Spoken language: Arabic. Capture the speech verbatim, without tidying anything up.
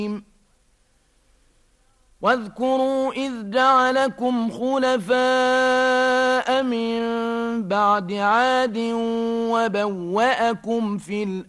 واذكروا إذ جعلكم خلفاء من بعد عاد وبوأكم في الأرض